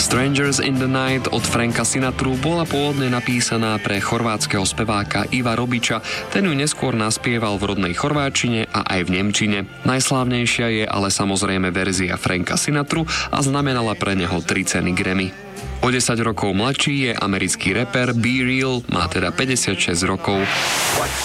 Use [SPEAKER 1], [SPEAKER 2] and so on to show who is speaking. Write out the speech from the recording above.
[SPEAKER 1] Strangers in the Night od Franka Sinatru bola pôvodne napísaná pre chorvátskeho speváka Iva Robiča, ten ju neskôr naspieval v rodnej chorváčine a aj v nemčine. Najslávnejšia je ale samozrejme verzia Franka Sinatru a znamenala pre neho 3 ceny Grammy. O 10 rokov mladší je americký reper B-Real, má teda 56 rokov.